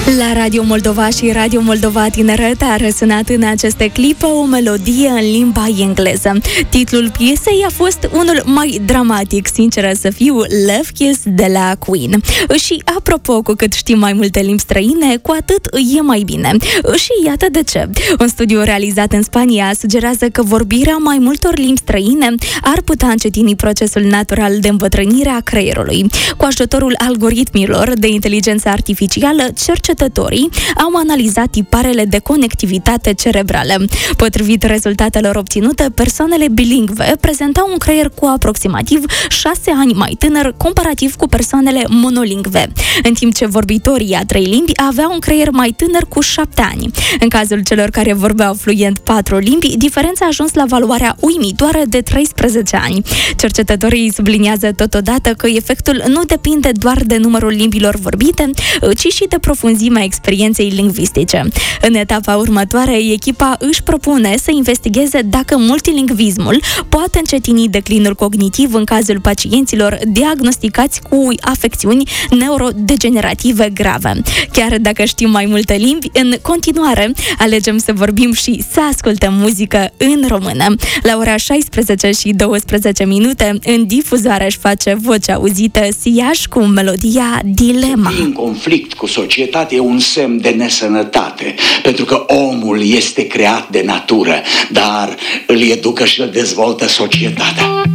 La Radio Moldova și Radio Moldova Tineret a răsunat în aceste clipe o melodie în limba engleză. Titlul piesei a fost unul mai dramatic, sinceră să fiu, Love Kiss de la Queen. Și apropo, cu cât știm mai multe limbi străine, cu atât e mai bine. Și iată de ce. Un studiu realizat în Spania sugerează că vorbirea mai multor limbi străine ar putea încetini procesul natural de îmbătrânire a creierului. Cu ajutorul algoritmilor de inteligență artificială, cercetătorii au analizat tiparele de conectivitate cerebrală. Potrivit rezultatelor obținute, persoanele bilingve prezentau un creier cu aproximativ 6 ani mai tânăr comparativ cu persoanele monolingve, în timp ce vorbitorii a 3 limbi aveau un creier mai tânăr cu 7 ani. În cazul celor care vorbeau fluent 4 limbi, diferența a ajuns la valoarea uimitoare de 13 ani. Cercetătorii subliniază totodată că efectul nu depinde doar de numărul limbilor vorbite, ci și de profunzimea experienței lingvistice. În etapa următoare, echipa își propune să investigheze dacă multilingvismul poate încetini declinul cognitiv în cazul pacienților diagnosticați cu afecțiuni neurodegenerative grave. Chiar dacă știm mai multe limbi, în continuare alegem să vorbim și să ascultăm muzică în română. La ora 16 și 12 minute, în difuzare își face vocea auzită Siaș cu melodia Dilema. În conflict cu societatea e un semn de nesănătate, pentru că omul este creat de natură, dar îl educă și îl dezvoltă societatea.